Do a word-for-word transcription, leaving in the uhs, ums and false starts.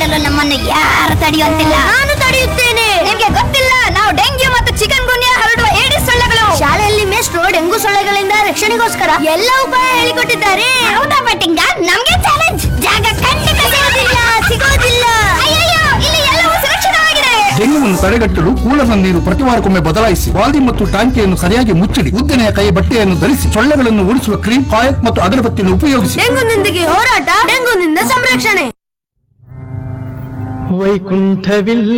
ಮಾಡಲು ನಮ್ಮನ್ನು ಯಾರು ತಡೆಯುವಂತಿಲ್ಲ. ನಾನು ತಡೆಯುತ್ತೇನೆ. ನಿಮ್ಗೆ ಗೊತ್ತಿಲ್ಲ, ನಾವು ಡೆಂಗ್ಯೂ ಮತ್ತು ಚಿಕನ್ ಗುನ್ಯಾ ಹರಡುವ ಏಡಿಸ್ ಸೊಳ್ಳೆಗಳು. ಶಾಲೆಯಲ್ಲಿ ಮೇಷ್ಟ್ರು ಡೆಂಗು ಸೊಳ್ಳೆಗಳಿಂದ ರಕ್ಷಣೆಗೋಸ್ಕರ ಎಲ್ಲ ಉಪಾಯ ಹೇಳಿಕೊಟ್ಟಿದ್ದಾರೆ. ಹೌದಾ ಬಟ್ಟಿಂಗ? ನಮ್ಗೆ ಚಾಲೆಂಜ್. ಜಾಗ ಖಂಡಿತ ಸಿಗೋದಿಲ್ಲ ಸಿಗೋದಿಲ್ಲ. ಅಯ್ಯಯ್ಯೋ, ಇಲ್ಲಿ ಎಲ್ಲವೂ ಸುರಕ್ಷಿತವಾಗಿದೆ. ಡೆಂಗ್ಯೂವನ್ನು ತಡೆಗಟ್ಟಲು ಕೂಲರ್ನ ನೀರು ಪ್ರತಿ ವಾರಕ್ಕೊಮ್ಮೆ ಬದಲಾಯಿಸಿ, ವಾಲ್ದಿ ಮತ್ತು ಟಾಂಕಿಯನ್ನು ಸರಿಯಾಗಿ ಮುಚ್ಚಿಡಿ, ಉದ್ದನೆಯ ಕೈ ಬಟ್ಟೆಯನ್ನು ಧರಿಸಿ, ಸೊಳ್ಳೆಗಳನ್ನು ಓಡಿಸುವ ಕ್ರೀಮ್, ಕಾಯಲ್ ಮತ್ತು ಅಗರಬತ್ತಿಯನ್ನು ಉಪಯೋಗಿಸಿ. ಡೆಂಗುನೊಂದಿಗೆ ಹೋರಾಟ, ಡೆಂಗುನಿಂದ ಸಂರಕ್ಷಣೆ. ವೈಕುಂಠವಿಲ್ಲ